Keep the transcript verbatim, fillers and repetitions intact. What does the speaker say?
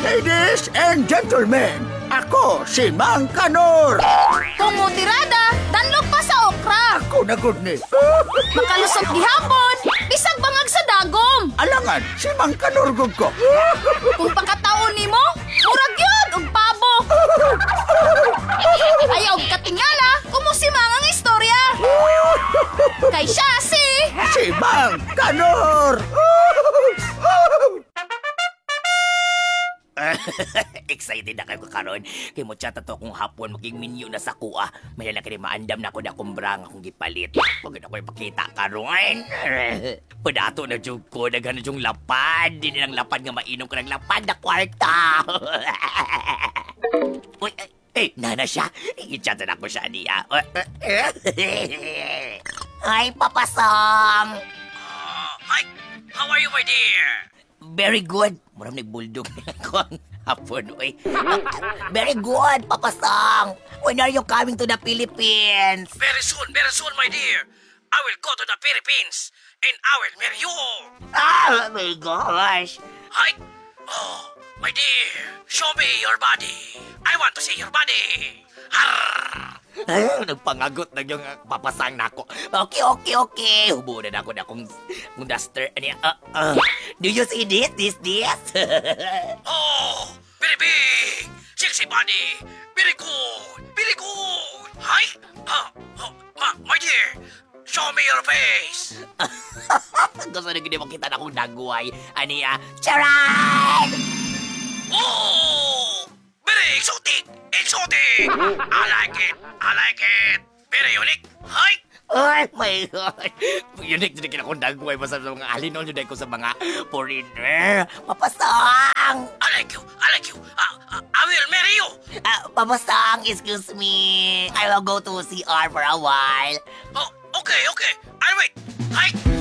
Ladies and gentlemen, ako si Mang Kanor. Kumutirada, danlog pa sa okra. Ako na good ni. Makalusot gihapon, bisag bangag sa dagom. Alangan, si Mang Kanor gud ko. Kung pakataon nimo, murag yun og pabo. Ayaw og katingala, kumusimang ang istorya. Kay siya si... Si Mang Kanor. Excited na kayo karon kay mo chat ato kung hapon maging menu na sa kuha. May na kini maandam na ko na kumbrang akong gipalit. Pagod ako ipakita karon. Padato na jud ko daghan jung lapad. Di nang lapad nga mainom ko ng lapad na kwarta. Uy, eh, eh, nana siya. I-chat na ko siya niya. Hi, Papasang. Uh, hi, how are you, my dear? Very good. Maram nag-bulldog ko ang hapon, oy. Very good, Papasang. When are you coming to the Philippines? Very soon, very soon, my dear. I will go to the Philippines and I will marry you. Ah, my gosh. Hi. Oh, my dear, show me your body. I want to see your body. Arr! Ay, nagpangagot na yung uh, Papasang na ako. Okay, okay, okay. Hubunan ako na akong, akong duster. Ano yan? Uh, uh. Do you see this? This, this? Oh, very big, sexy body. Very good, very good. Hi. Uh, uh, ma, my dear, show me your face. Gusto na gini makita na akong dagway. Ano yan? Charan! Oh, very exotic, exotic. I like it, I like it. Very unique. Hi. Oh my God! Unique din kina akong dagway. Basta sa mga alinol yun ko sa mga foreigner. Papasang! I like you, I like you. Uh, uh, I will marry you. Uh, Papasang, excuse me. I will go to C R for a while. Oh, okay, okay. I'll wait. Hi.